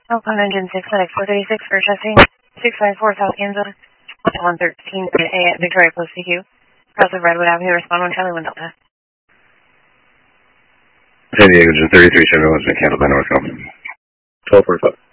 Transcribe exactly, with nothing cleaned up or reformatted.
Oakland Engine six, FedEx four thirty-six for Chassis, six five four South Kansas, one thirteen A at Victoria Post C Q. Cross of Redwood Avenue, respond one Charlie one Delta. San Diego Engine thirty-three, Chevy West, McCandle by North Call. twelve forty-five.